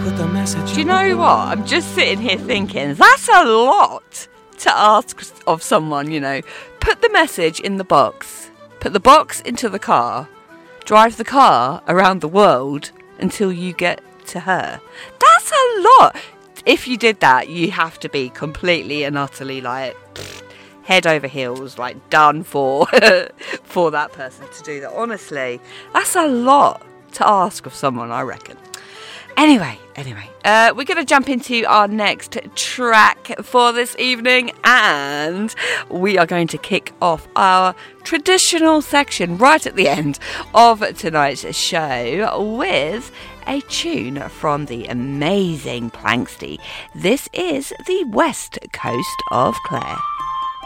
Put the message. Do you know what? I'm just sitting here thinking, that's a lot to ask of someone, you know. Put the message in the box. Put the box into the car. Drive the car around the world until you get to her. That's a lot. If you did that, you have to be completely and utterly like head over heels, like done for for that person to do that. Honestly, that's a lot to ask of someone, I reckon. Anyway, we're going to jump into our next track for this evening, and we are going to kick off our traditional section right at the end of tonight's show with a tune from the amazing Planxty. This is the West Coast of Clare.